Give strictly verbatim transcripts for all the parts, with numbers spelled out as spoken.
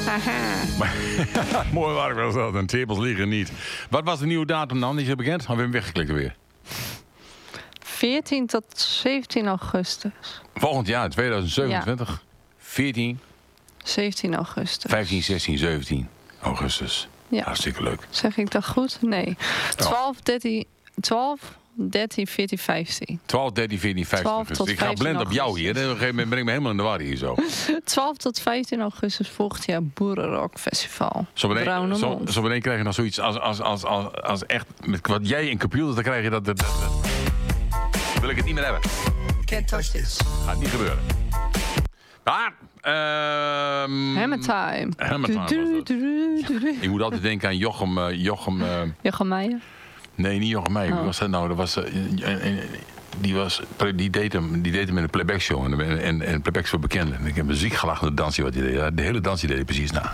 Mooi waar was dat. En tepels liegen niet. Wat was de nieuwe datum dan? Is je bekend? Of hebben we hem weggeklikt weer? veertien tot zeventien augustus. Volgend jaar, tweeduizend zevenentwintig. Ja. veertien. zeventien augustus. vijftien, zestien, zeventien augustus. Ja. Hartstikke leuk. Zeg ik dat goed? Nee. twaalf, dertien, twaalf, dertien, veertien, vijftien. twaalf, dertien, veertien, vijftien. Dus ik ga blenden op jou hier. Op een gegeven moment ben ik me helemaal in de war hier zo. twaalf tot vijftien augustus volgend jaar Boerenrock Festival. Zo meteen, zo, zo meteen krijg je nog zoiets als, als, als, als, als echt... Met wat jij in computers, dan krijg je dat... dat, dat, dat. Dan wil ik het niet meer hebben. Can't touch this. Gaat niet gebeuren. Maar... Um, Hammer time. Hammer time was dat. Ik moet altijd denken aan Jochem... Uh, Jochem, uh, Jochem Meijer? Nee, niet Jochem Meijer. Oh. Wie was dat nou? Dat was... Uh, die, was die, deed hem, die deed hem in een playback show. En, en, en playback show bekend. En ik heb muziek gelachen naar de dansje wat hij deed. De hele dansje deed hij precies na.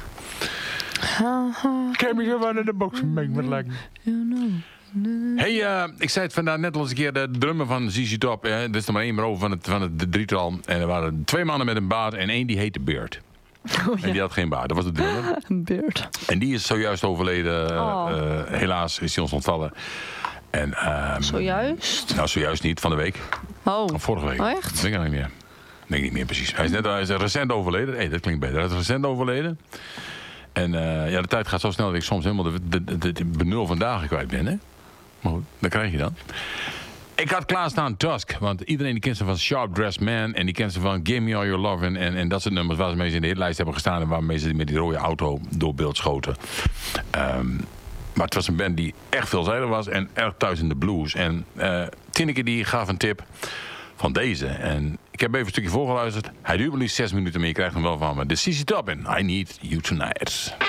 Can we go in the box and make me like... You know. Hey, uh, ik zei het vandaag net al eens een keer, de drummer van Z Z Top. Hè, er is er maar één over van het, van het drietal. En er waren twee mannen met een baard en één die heette Beard. Oh, ja. En die had geen baard, dat was de drummer. Beard. En die is zojuist overleden. Oh. Uh, helaas is hij ons ontvallen. En, um, zojuist? Nou, zojuist niet, van de week. Oh. Of vorige week. Oh, echt? Dat denk ik nog niet meer. Dat denk ik niet meer precies. Hij is net hij is recent overleden. Hé, hey, dat klinkt beter. Hij is recent overleden. En uh, ja, de tijd gaat zo snel dat ik soms helemaal de, de, de, de benul van dagen kwijt ben, hè. Maar goed, dat krijg je dan. Ik had klaarstaan Tusk, want iedereen die kent ze van Sharp Dressed Man en die kent ze van Give Me All Your Love en, en, en dat soort nummers waar ze mee in de hitlijst hebben gestaan en waarmee ze met die rode auto door beeld schoten. Um, maar het was een band die echt veelzijdig was en erg thuis in de blues. En uh, Tineke die gaf een tip van deze. En ik heb even een stukje voorgeluisterd. Hij duurt wel liefst zes minuten, maar je krijgt hem wel van me. De Z Z Top in I Need You Tonight.